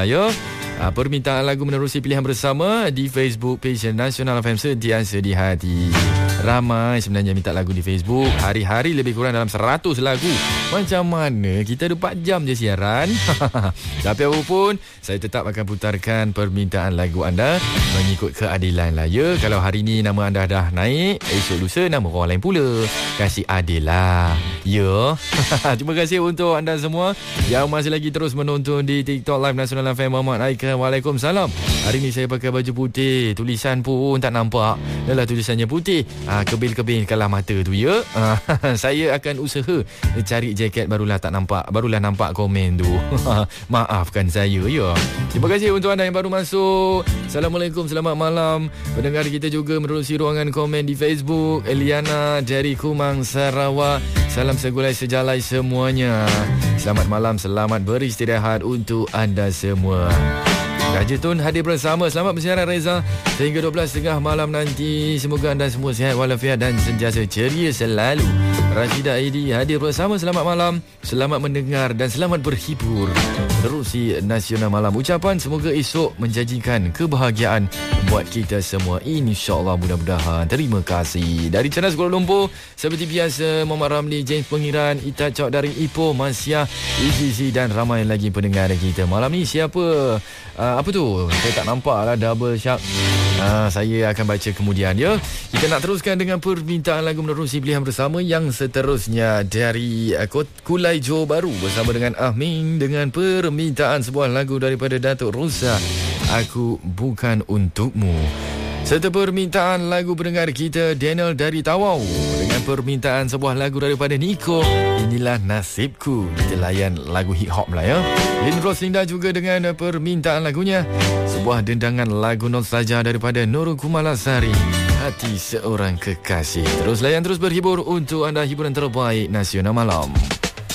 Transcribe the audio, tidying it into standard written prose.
Ya, permintaan lagu menerusi pilihan bersama di Facebook page Nasional FM sentiasa di hati. Ramai sebenarnya minta lagu di Facebook. Hari-hari lebih kurang dalam 100 lagu. Macam mana kita 24 jam je siaran? Tapi apapun, saya tetap akan putarkan permintaan lagu anda mengikut keadilan lah ya. Kalau hari ni nama anda dah naik, esok lusa nama orang lain pula. Kasih adil lah. Ya. Terima kasih untuk anda semua yang masih lagi terus menonton di TikTok Live Nasional FM. Muhammad Aika. Waalaikumsalam. Hari ni saya pakai baju putih. Tulisan pun tak nampak. Dah tulisannya putih. Kebin-kebin kalah mata tu ya. Saya akan usaha cari jaket barulah nampak komen tu. Maafkan saya ya. Terima kasih untuk anda yang baru masuk. Assalamualaikum, selamat malam. Pendengar kita juga menerusi ruangan komen di Facebook. Eliana dari Kumang, Sarawak. Salam segulai sejalai semuanya. Selamat malam, selamat beristirahat untuk anda semua. Raja Tun hadir bersama. Selamat bersiaran Reza sehingga 12.30 malam nanti. Semoga anda semua sihat walafiat dan sentiasa ceria selalu. Rashidah Aidi hadir bersama. Selamat malam, selamat mendengar dan selamat berhibur menerusi Nasional Malam. Ucapan semoga esok menjanjikan kebahagiaan buat kita semua, InsyaAllah, mudah-mudahan. Terima kasih. Dari Cerdas Kuala Lumpur seperti biasa, Muhammad Ramli, James Pengiran, Ita Cok dari Ipoh, Masyah, EGC dan ramai lagi pendengar kita. Malam ni siapa? Apa tu? Saya tak nampak lah. Double Shark. Saya akan baca kemudian ya. Kita nak teruskan dengan permintaan lagu menerusi pilihan bersama yang seterusnya dari Kulai Johor Bahru bersama dengan Amin dengan permintaan sebuah lagu daripada Datuk Rosa, Aku Bukan Untukmu. Serta permintaan lagu pendengar kita Daniel dari Tawau dengan permintaan sebuah lagu daripada Nico, Inilah Nasibku. Kita layan lagu hip hop lah ya. Lin Roslinda juga dengan permintaan lagunya, sebuah dendangan lagu nostalgia daripada Nurul Kumalasari, Hati Seorang Kekasih. Terus layan, terus berhibur untuk anda, hiburan terbaik Nasional Malam.